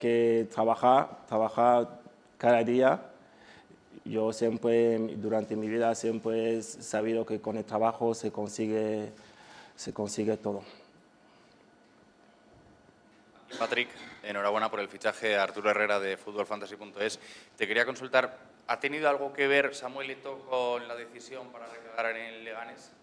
que trabajar cada día. Yo siempre, durante mi vida, siempre he sabido que con el trabajo se consigue todo. Patrick, enhorabuena por el fichaje a Arturo Herrera de futbolfantasy.es. Te quería consultar, ¿ha tenido algo que ver Samuel Eto'o con la decisión para recalar en el Leganés?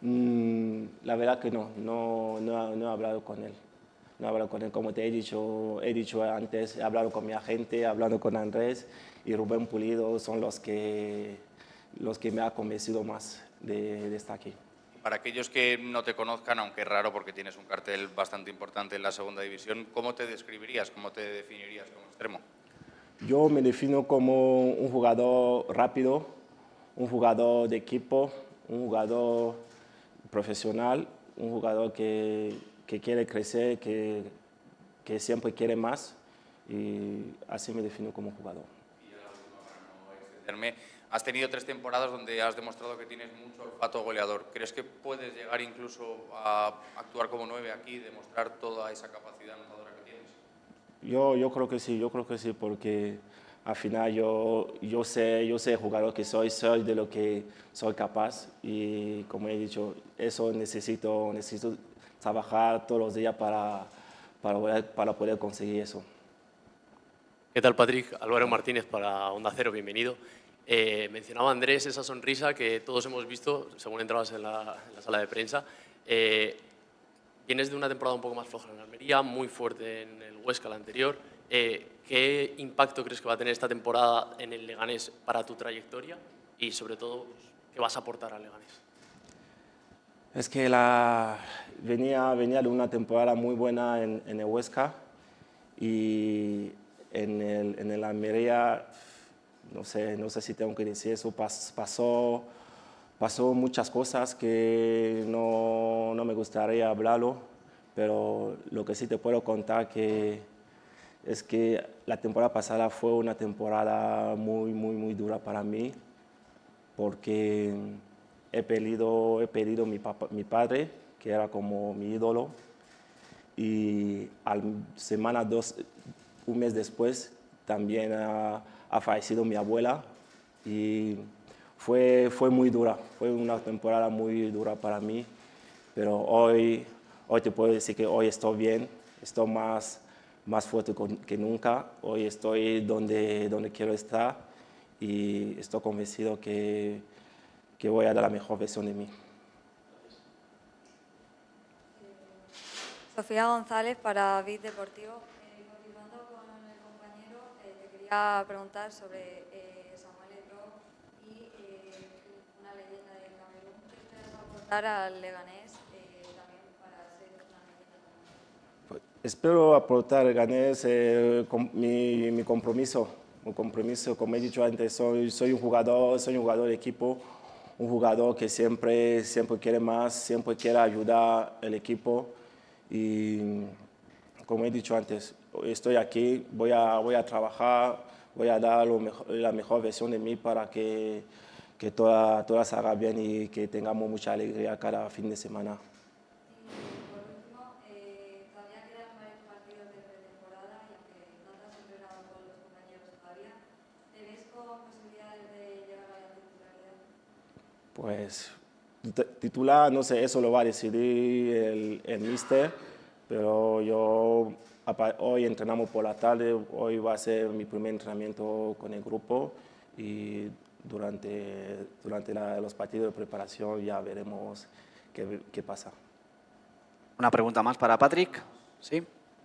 La verdad que no he hablado con él. No he hablado con él, como te he dicho antes, he hablado con mi agente, he hablado con Andrés y Rubén Pulido, son los que me han convencido más de estar aquí. Para aquellos que no te conozcan, aunque es raro porque tienes un cartel bastante importante en la segunda división, ¿cómo te describirías, cómo te definirías como extremo? Yo me defino como un jugador rápido, un jugador de equipo, un jugador profesional, un jugador que quiere crecer, que siempre quiere más, y así me defino como jugador. Y ya la última, para no extenderme, has tenido 3 temporadas donde has demostrado que tienes mucho olfato goleador. ¿Crees que puedes llegar incluso a actuar como 9 aquí, demostrar toda esa capacidad anotadora que tienes? Yo creo que sí, porque al final yo sé el jugador que soy de lo que soy capaz, y como he dicho, eso necesito trabajar todos los días para poder conseguir eso. ¿Qué tal, Patrick? Álvaro Martínez para Onda Cero, bienvenido. Mencionaba Andrés esa sonrisa que todos hemos visto según entrabas en la sala de prensa. Vienes de una temporada un poco más floja en Almería, muy fuerte en el Huesca la anterior. ¿Qué impacto crees que va a tener esta temporada en el Leganés para tu trayectoria y, sobre todo, qué vas a aportar al Leganés? Es que venía de una temporada muy buena en el Huesca, y en el Almería, no sé si tengo que decir eso, pasó muchas cosas que no me gustaría hablarlo, pero lo que sí te puedo contar es que la temporada pasada fue una temporada muy dura para mí, porque he perdido mi padre, que era como mi ídolo, y un mes después, también ha fallecido mi abuela, y fue muy dura, fue una temporada muy dura para mí, pero hoy te puedo decir que hoy estoy bien, estoy más fuerte que nunca, hoy estoy donde quiero estar, y estoy convencido que voy a dar la mejor versión de mí. Sofía González para BID Deportivo. Continuando con el compañero, te quería preguntar sobre Samuel Eto'o y una leyenda del Camerún. ¿Qué esperas aportar al Leganés también para ser una leyenda como él? Espero aportar al Leganés mi compromiso. Como he dicho antes, soy un jugador de equipo, un jugador que siempre quiere más, siempre quiere ayudar al equipo, y como he dicho antes, estoy aquí, voy a trabajar, voy a dar la mejor versión de mí para que toda salga bien y que tengamos mucha alegría cada fin de semana. Y por último, todavía quedan varios partidos de pretemporada y aunque no te has entrenado con los compañeros todavía, ¿te ves con posibilidades de llegar a la titularidad? Pues titular, no sé, eso lo va a decidir el míster, pero hoy entrenamos por la tarde, hoy va a ser mi primer entrenamiento con el grupo, y durante los partidos de preparación ya veremos qué pasa. Una pregunta más para Patrick. ¿Sí?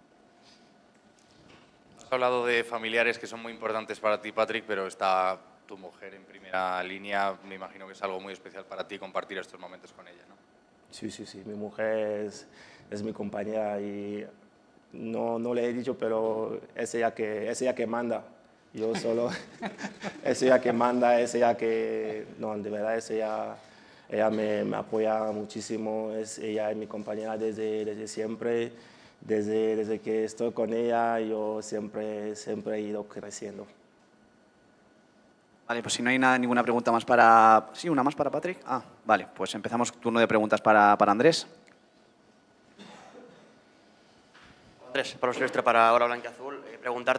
Has hablado de familiares que son muy importantes para ti, Patrick, pero está tu mujer en primera línea. Me imagino que es algo muy especial para ti compartir estos momentos con ella, ¿no? Sí, mi mujer es mi compañera, y no le he dicho, pero es ella que manda. Yo solo, es ella que manda, es ella que, no, de verdad es ella me apoya muchísimo, ella es mi compañera desde siempre, desde que estoy con ella, yo siempre he ido creciendo. Vale, pues si no hay ninguna pregunta más para... ¿Sí, una más para Patrick? Ah, vale, pues empezamos turno de preguntas para Andrés. Andrés, Pablo Silvestre para Hora Blanca Azul. preguntarte